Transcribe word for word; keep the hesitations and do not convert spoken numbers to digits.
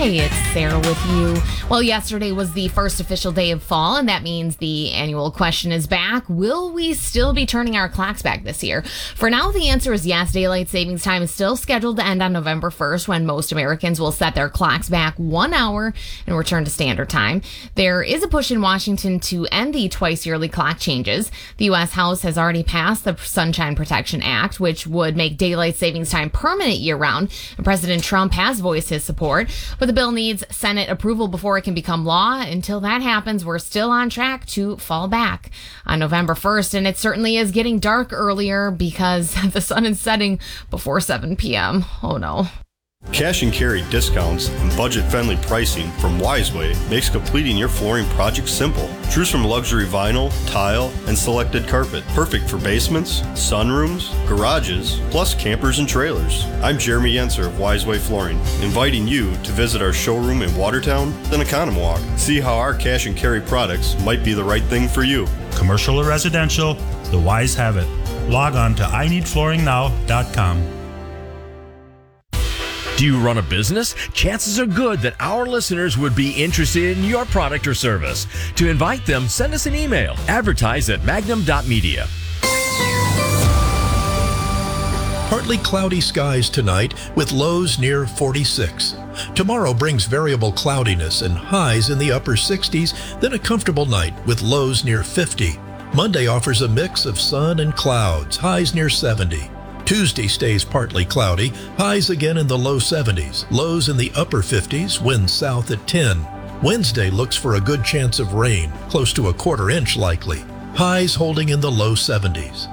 Hey, it's Sarah with you. Well, yesterday was the first official day of fall, and that means the annual question is back. Will we still be turning our clocks back this year? For now, the answer is yes. Daylight savings time is still scheduled to end on November first, when most Americans will set their clocks back one hour and return to standard time. There is a push in Washington to end the twice-yearly clock changes. The U S House has already passed the Sunshine Protection Act, which would make daylight savings time permanent year-round, and President Trump has voiced his support. But the bill needs Senate approval before it can become law. Until that happens, we're still on track to fall back on November first, and it certainly is getting dark earlier because the sun is setting before seven p.m. Oh no. Cash and carry discounts and budget-friendly pricing from Wiseway makes completing your flooring project simple. Choose from luxury vinyl, tile, and selected carpet. Perfect for basements, sunrooms, garages, plus campers and trailers. I'm Jeremy Yenser of Wiseway Flooring, inviting you to visit our showroom in Watertown, then Economwalk. See how our cash and carry products might be the right thing for you. Commercial or residential, the Wise have it. Log on to I need flooring now dot com. Do you run a business? Chances are good that our listeners would be interested in your product or service. To invite them, send us an email. Advertise at magnum dot media. Partly cloudy skies tonight with lows near forty-six. Tomorrow brings variable cloudiness and highs in the upper sixties, then a comfortable night with lows near fifty. Monday offers a mix of sun and clouds, highs near seventy. Tuesday stays partly cloudy, highs again in the low seventies, lows in the upper fifties, winds south at ten. Wednesday looks for a good chance of rain, close to a quarter inch likely, highs holding in the low seventies.